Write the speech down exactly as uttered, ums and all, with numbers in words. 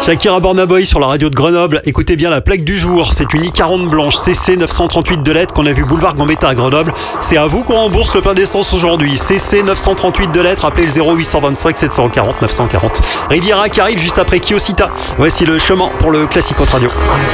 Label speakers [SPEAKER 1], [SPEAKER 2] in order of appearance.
[SPEAKER 1] Shakira Burna Boy sur la radio de Grenoble. Écoutez bien la plaque du jour. C'est une i quarante blanche C C neuf cent trente-huit de lettres qu'on a vu boulevard Gambetta à Grenoble. C'est à vous qu'on rembourse le plein d'essence aujourd'hui. C C neuf cent trente-huit de lettres. Appelez le zéro huit cent vingt-cinq sept cent quarante neuf cent quarante. Riviera qui arrive juste après Kiosita. Voici le chemin pour le classique autre radio.